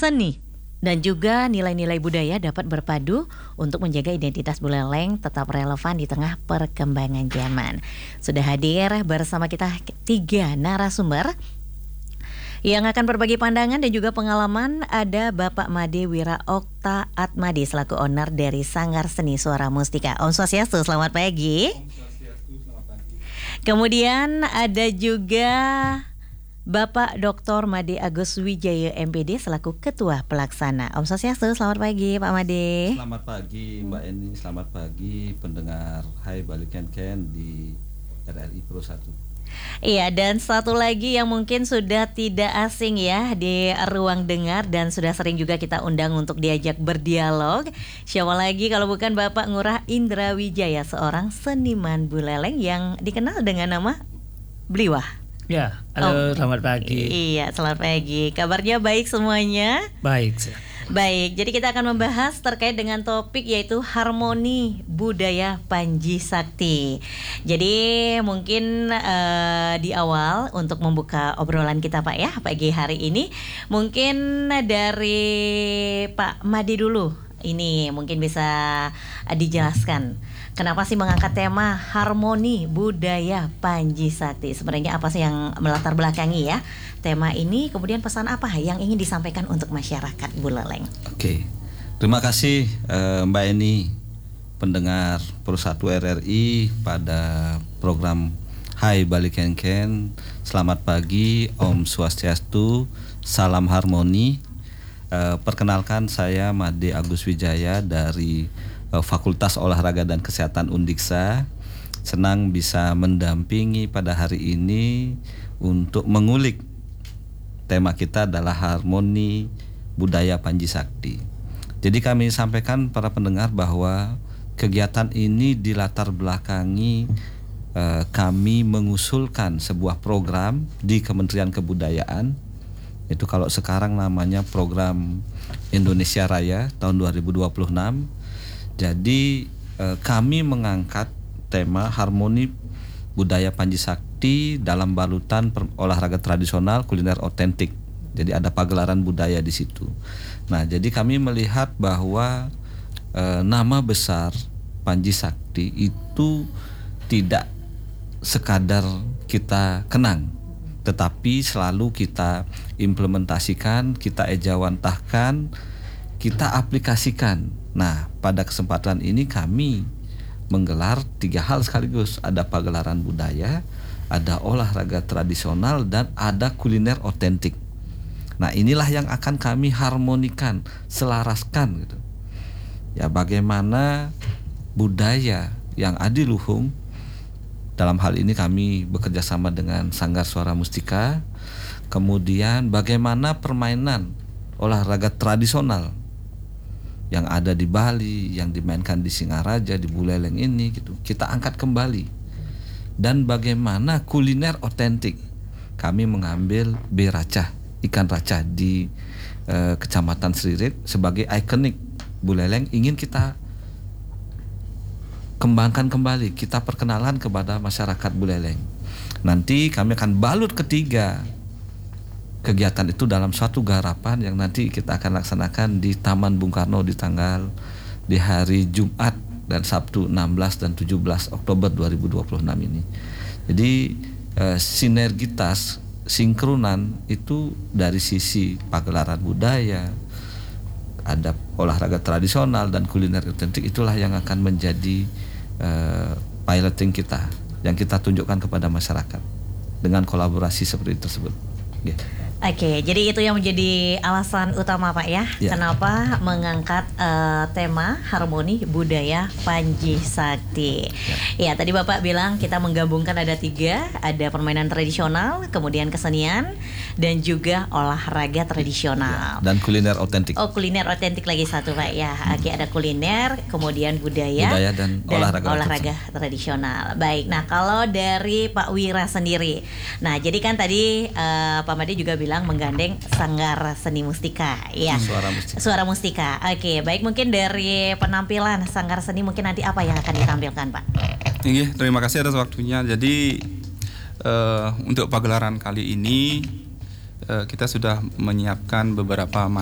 seni, dan juga nilai-nilai budaya dapat berpadu untuk menjaga identitas Buleleng tetap relevan di tengah perkembangan zaman. Sudah hadir bersama kita 3 narasumber yang akan berbagi pandangan dan juga pengalaman. Ada Bapak Made Wira Okta Atmadi selaku owner dari Sanggar Seni Suara Mustika. Om Swastiastu, selamat pagi. Om Swastiastu, selamat pagi. Kemudian ada juga Bapak Dr. Made Agus Wijaya MPD selaku Ketua Pelaksana. Om Swastiastu, selamat pagi Pak Made. Selamat pagi Mbak Eni, selamat pagi pendengar Hai Balik Ken di RRI Pro 1. Iya, dan satu lagi yang mungkin sudah tidak asing ya di ruang dengar dan sudah sering juga kita undang untuk diajak berdialog. Siapa lagi kalau bukan Bapak Ngurah Indra Wijaya, seorang seniman Buleleng yang dikenal dengan nama Bliwah. Ya, halo, selamat pagi. Iya, selamat pagi. Kabarnya baik semuanya? Baik. Baik, jadi kita akan membahas terkait dengan topik yaitu harmoni budaya Panji Sakti. Jadi mungkin di awal untuk membuka obrolan kita Pak ya pagi hari ini, mungkin dari Pak Made dulu. Ini mungkin bisa dijelaskan kenapa sih mengangkat tema harmoni budaya Panji Sakti. Sebenarnya apa sih yang melatar belakangi ya tema ini, kemudian pesan apa yang ingin disampaikan untuk masyarakat Buleleng? Oke, terima kasih Mbak Eni, pendengar Pro 1 RRI pada program Hai Balik Ken. Selamat pagi, Om Swastiastu, salam harmoni. Perkenalkan, saya Made Agus Wijaya dari Fakultas Olahraga dan Kesehatan Undiksa. Senang bisa mendampingi pada hari ini untuk mengulik tema kita adalah harmoni budaya Panji Sakti. Jadi kami sampaikan para pendengar bahwa kegiatan ini dilatar belakangi kami mengusulkan sebuah program di Kementerian Kebudayaan. Itu kalau sekarang namanya program Indonesia Raya tahun 2026. Jadi kami mengangkat tema harmoni budaya Panji Sakti dalam balutan olahraga tradisional kuliner otentik. Jadi ada pagelaran budaya di situ. Nah, jadi kami melihat bahwa nama besar Panji Sakti itu tidak sekadar kita kenang, tetapi selalu kita implementasikan, kita ejawantahkan, kita aplikasikan. Nah, pada kesempatan ini kami menggelar 3 hal sekaligus. Ada pagelaran budaya, ada olahraga tradisional, dan ada kuliner otentik. Nah, inilah yang akan kami harmonikan, selaraskan gitu. Ya, bagaimana budaya yang adiluhung. Dalam hal ini kami bekerja sama dengan Sanggar Suara Mustika. Kemudian bagaimana permainan olahraga tradisional yang ada di Bali, yang dimainkan di Singaraja, di Buleleng ini gitu, kita angkat kembali. Dan bagaimana kuliner otentik. Kami mengambil beracah, ikan racah di Kecamatan Sririt sebagai ikonik Buleleng, ingin kita kembangkan kembali, kita perkenalan kepada masyarakat Buleleng. Nanti kami akan balut ketiga kegiatan itu dalam suatu garapan yang nanti kita akan laksanakan di Taman Bung Karno di hari Jumat dan Sabtu 16 dan 17 Oktober 2026 ini. Jadi sinergitas, sinkronan itu dari sisi pagelaran budaya, ada olahraga tradisional dan kuliner otentik, itulah yang akan menjadi piloting kita yang kita tunjukkan kepada masyarakat dengan kolaborasi seperti tersebut. Yeah. Oke, jadi itu yang menjadi alasan utama Pak ya, kenapa mengangkat tema harmoni budaya Panji Sakti. Ya, tadi Bapak bilang kita menggabungkan ada 3, ada permainan tradisional, kemudian kesenian, dan juga olahraga tradisional. Dan kuliner otentik. Oh, kuliner otentik lagi satu Pak ya. Oke, ada kuliner, kemudian budaya dan olahraga tradisional. Baik, nah kalau dari Pak Wira sendiri, nah jadi kan tadi Pak Made juga bilang menggandeng Sanggar Seni Mustika, ya. Suara Mustika. Oke, baik, mungkin dari penampilan Sanggar Seni mungkin nanti apa yang akan ditampilkan, Pak? Iya, terima kasih atas waktunya. Jadi untuk pagelaran kali ini kita sudah menyiapkan beberapa